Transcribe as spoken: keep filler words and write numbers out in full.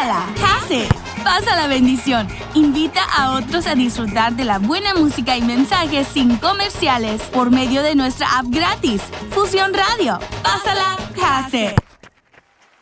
Pásala, Pase. Pasa la bendición. Invita a otros a disfrutar de la buena música y mensajes sin comerciales por medio de nuestra app gratis, Fusión Radio. Pásala, Pase.